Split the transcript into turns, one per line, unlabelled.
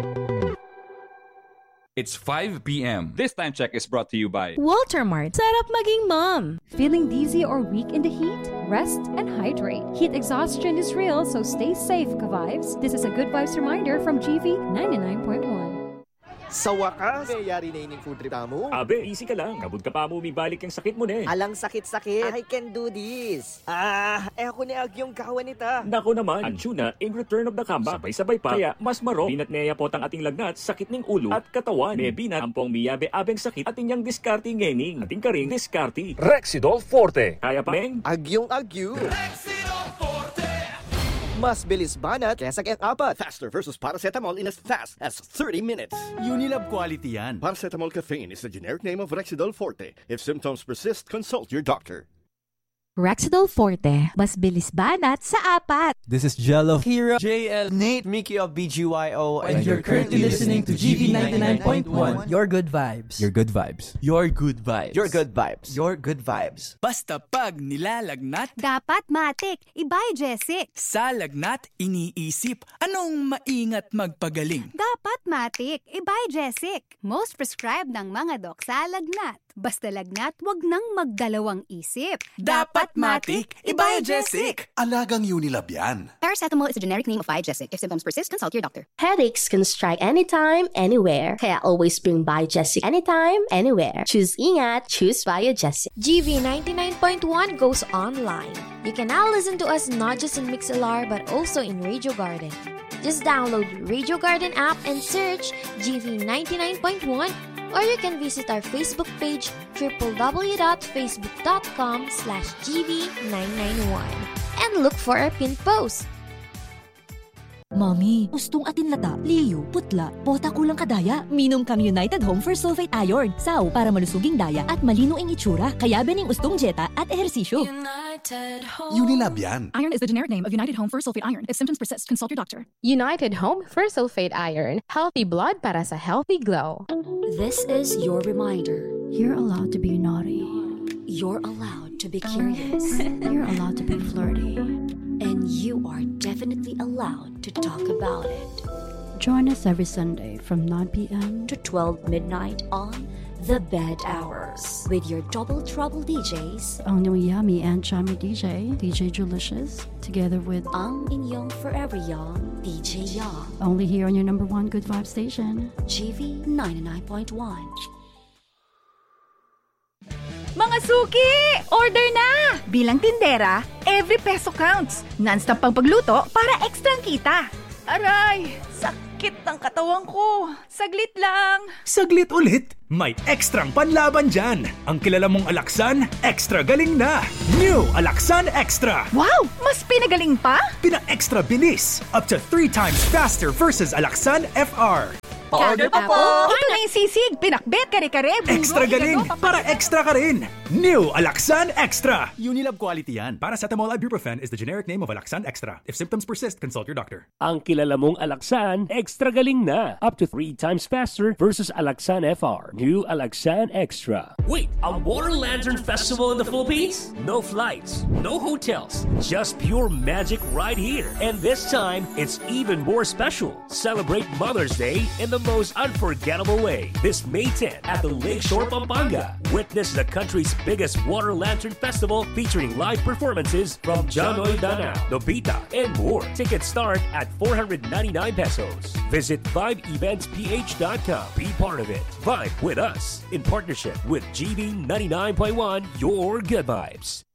It's 5 p.m. This time check is brought to you by
Walter Mart. Sarap maging mom.
Feeling dizzy or weak in the heat? Rest and hydrate. Heat exhaustion is real, so stay safe, ka-vibes. This is a Good Vibes reminder from GV 99.1.
Sa wakas, mayayari na ining food trip mo.
Abe, easy ka lang. Kabud ka pa mo umibalik yung sakit mo na eh.
Alang sakit-sakit. I can do this. Ako ni Agyong kawan nita.
Nako naman, ang tuna in return of the comeback. Sabay-sabay pa. Kaya mas maro. Binat neya po ang ating lagnat, sakit ng ulo at katawan. May binat ang pong miyabe-abeng sakit at inyang diskarte ngening. Ating karing diskarte.
Rexidol Forte.
Kaya pa, Meng?
Agyong Agyo. Rexidol Forte. Mas bilis banat kesa kaya-apat.
Faster versus paracetamol in as fast as 30 minutes.
Unilab quality yan.
Paracetamol caffeine is the generic name of Rexidol Forte. If symptoms persist, consult your doctor.
Rexidol Forte. Mas bilis banat sa apat.
This is Jello, Hero, JL, Nate, Mickey of BGYO, and you're currently listening to GV 99.1. Your good vibes. Your good vibes. Your good vibes.
Your good vibes.
Your good vibes.
Basta pag nilalagnat,
Dapat matik. Ibay Jessic.
sa lagnat iniisip, anong maingat magpagaling?
Dapat matik. Ibay Jessic. Most prescribed ng mga dok sa lagnat. Basta lagnat, wag nang magdalawang isip.
Dapat matik, Ibajesic!
Alagang Unilab yan.
Paracetamol is a generic name of Bijesic. If symptoms persist, consult your doctor.
Headaches can strike anytime, anywhere. Kaya always bring Bijesic anytime, anywhere. Choose Ingat, choose Bijesic.
GV 99.1 goes online. You can now listen to us not just in MixLR but also in Radio Garden. Just download Radio Garden app and search GV 99.1, or you can visit our Facebook page www.facebook.com/GV991 and look for our pinned post.
Mami, gustong atin lata, liyo, putla, bota kulang kadaya. Minom kang United Home for Sulfate Iron. Saw para malusuging daya at malino ang itsura. Kaya bening ustong jeta at ehersisyo.
Unilab yan.
Iron is the generic name of United Home for Sulfate Iron. If symptoms persist, consult your doctor.
United Home for Sulfate Iron. Healthy blood para sa healthy glow.
This is your reminder.
You're allowed to be naughty.
You're allowed to be curious.
You're allowed to be flirty.
And you are definitely allowed to talk about it.
Join us every Sunday from 9 p.m.
to 12 midnight on The Bed Hours with your Double Trouble DJs,
ang inyong yummy and chummy DJ, DJ Julicious, together with
ang inyong forever young, DJ Young.
Only here on your number one Good Vibe station,
GV 99.1.
Mga suki! Order na! Bilang tindera, every peso counts. Non-stop pang pagluto para extra kita. Aray! Sakit ng katawan ko. Saglit lang.
Saglit ulit? May ekstrang panlaban dyan. Ang kilala mong Alaksan, extra galing na. New Alaksan Extra.
Wow! Mas pinagaling pa?
Pina-extra bilis. Up to 3 times faster versus Alaksan FR.
Order pa po! Ito na yung sisig, pinakbet, kare-kare, bungo,
Extra galing! Para extra ka rin! New Alaksan Extra!
Unilab quality yan.
Paracetamol ibuprofen is the generic name of Alaksan Extra. If symptoms persist, consult your doctor.
Ang kilala mong Alaksan, extra galing na. Up to 3 times faster versus Alaksan FR. New Alaksan Extra. Wait, a Water Lantern Festival in the Philippines? No flights, no hotels, just pure magic right here. And this time, it's even more special. Celebrate Mother's Day in the most unforgettable way. This May 10th at the Lakeshore, Pampanga. Witness the country's biggest Water Lantern Festival featuring live performances from Janoy Danao, Nobita, and more. Tickets start at 499 pesos. Visit VibeEventsPH.com. Be part of it. Vibe with us in partnership with GV 99.1, Your Good Vibes.